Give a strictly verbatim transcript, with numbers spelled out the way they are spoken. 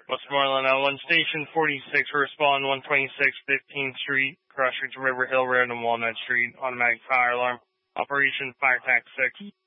Westmoreland L one Station forty-six, respond one twenty-six fifteenth Street, cross streets River Hill Road and Walnut Street, automatic fire alarm. Operation Fire Tac six.